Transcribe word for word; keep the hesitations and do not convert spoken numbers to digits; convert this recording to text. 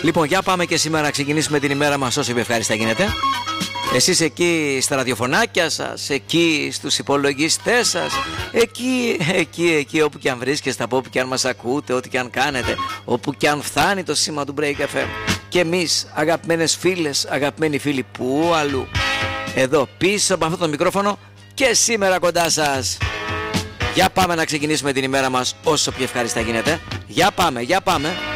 Λοιπόν, για πάμε και σήμερα να ξεκινήσουμε την ημέρα μας όσο πιο ευχάριστα γίνεται. Εσείς εκεί στα ραδιοφωνάκια σας, εκεί στους υπολογιστές σας, εκεί, εκεί, εκεί όπου και αν βρίσκεστε, από όπου και αν μας ακούτε, ό,τι και αν κάνετε, όπου και αν φτάνει το σήμα του Break εφ εμ. Και εμείς, αγαπημένες φίλες, αγαπημένοι φίλοι, που αλλού, εδώ πίσω από αυτό το μικρόφωνο και σήμερα κοντά σας. Για πάμε να ξεκινήσουμε την ημέρα μας όσο πιο ευχάριστα γίνεται. Για πάμε, για πάμε.